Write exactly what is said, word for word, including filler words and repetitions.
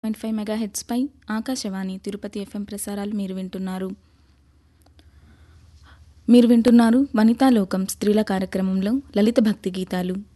Point five మెగాహెర్ట్జ్పై Akashvani Tirupati FM ప్రసారాలు మీరు వింటున్నారు మీరు వింటున్నారు వనితాలోకం స్త్రీల కార్యక్రమంలో లలిత భక్తి గీతాలు.